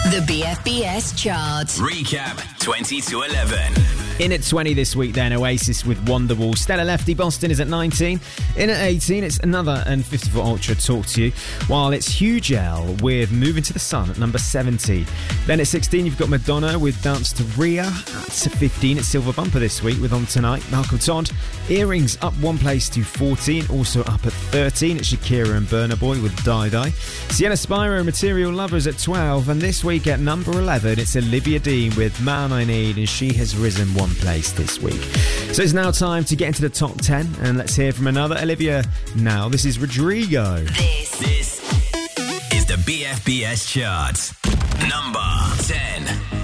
The BFBS chart. Recap 20 to 11. In at 20 this week then, Oasis with Wonderwall. Stellar Lefty Boston is at 19. In at 18, it's Another and 54 Ultra Talk to You. While it's Huge L with Moving to the Sun at number 70. Then at 16, you've got Madonna with Dance to Rhea. At 15, it's Silver Bumper this week with On Tonight. Malcolm Todd, Earrings up one place to 14. Also up at 13, it's Shakira and Burna Boy with Die Die. Sienna Spiro and Material Lovers at 12. And this week at number 11, it's Olivia Dean with Man I Need, and she has risen one place this week. So it's now time to get into the top 10, and let's hear from another Olivia now. This is Rodrigo. This is the BFBS chart. Number 10.